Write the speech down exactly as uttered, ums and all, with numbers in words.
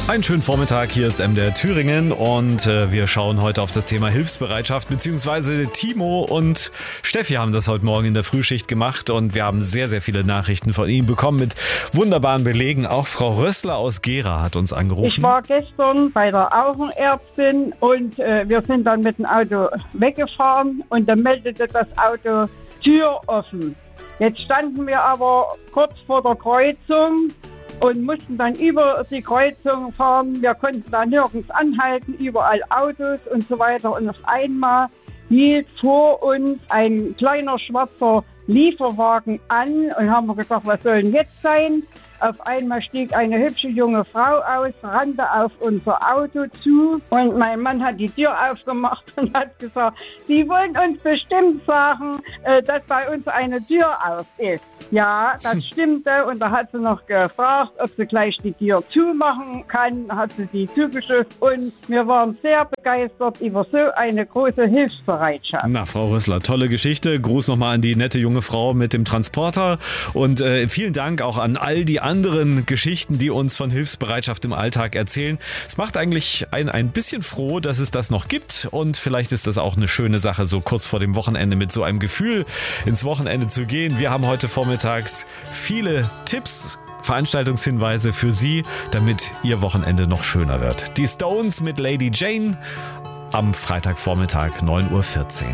Einen schönen Vormittag, hier ist M D R Thüringen und äh, wir schauen heute auf das Thema Hilfsbereitschaft, beziehungsweise Timo und Steffi haben das heute Morgen in der Frühschicht gemacht und wir haben sehr, sehr viele Nachrichten von Ihnen bekommen mit wunderbaren Belegen. Auch Frau Rössler aus Gera hat uns angerufen. Ich war gestern bei der Augenärztin und äh, wir sind dann mit dem Auto weggefahren und dann meldete das Auto Tür offen. Jetzt standen wir aber kurz vor der Kreuzung und mussten dann über die Kreuzung fahren. Wir konnten da nirgends anhalten, überall Autos und so weiter. Und auf einmal hielt vor uns ein kleiner schwarzer Lieferwagen an und haben wir gedacht, was soll denn jetzt sein? Auf einmal stieg eine hübsche junge Frau aus, rannte auf unser Auto zu und mein Mann hat die Tür aufgemacht und hat gesagt, Sie wollen uns bestimmt sagen, dass bei uns eine Tür auf ist. Ja, das stimmte und da hat sie noch gefragt, ob sie gleich die Tür zumachen kann, hat sie die zugeschüttet und wir waren sehr begeistert über so eine große Hilfsbereitschaft. Na, Frau Rössler, tolle Geschichte. Gruß nochmal an die nette junge Frau mit dem Transporter und äh, vielen Dank auch an all die anderen Geschichten, die uns von Hilfsbereitschaft im Alltag erzählen. Es macht eigentlich ein, ein bisschen froh, dass es das noch gibt und vielleicht ist das auch eine schöne Sache, so kurz vor dem Wochenende mit so einem Gefühl ins Wochenende zu gehen. Wir haben heute vormittags viele Tipps, Veranstaltungshinweise für Sie, damit Ihr Wochenende noch schöner wird. Die Stones mit Lady Jane am Freitagvormittag neun Uhr vierzehn.